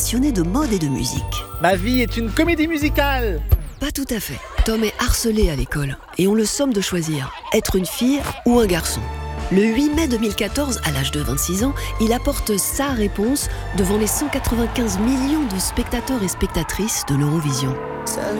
passionné de mode et de musique. Ma vie est une comédie musicale. Pas tout à fait. Tom est harcelé à l'école et on le somme de choisir, être une fille ou un garçon. Le 8 mai 2014, à l'âge de 26 ans, il apporte sa réponse devant les 195 millions de spectateurs et spectatrices de l'Eurovision.